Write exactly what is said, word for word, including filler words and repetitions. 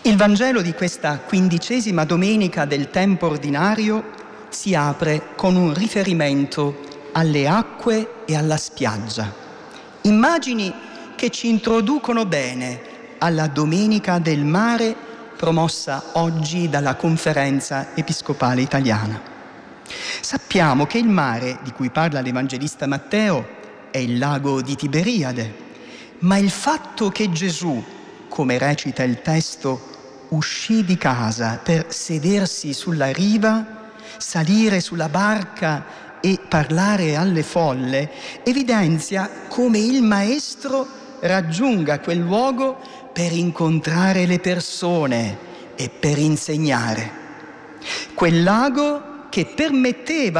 Il Vangelo di questa quindicesima domenica del tempo ordinario si apre con un riferimento alle acque e alla spiaggia. Immagini che ci introducono bene alla Domenica del Mare promossa oggi dalla Conferenza Episcopale Italiana. Sappiamo che il mare di cui parla l'Evangelista Matteo è il lago di Tiberiade, ma il fatto che Gesù, come recita il testo, uscì di casa per sedersi sulla riva, salire sulla barca e parlare alle folle, evidenzia come il Maestro raggiunga quel luogo per incontrare le persone e per insegnare. Quel lago che permetteva